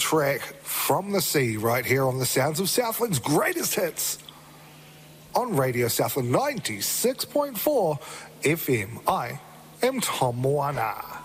track from the sea right here on the sounds of Southland's greatest hits on Radio Southland 96.4 FM. I am Tom Moana.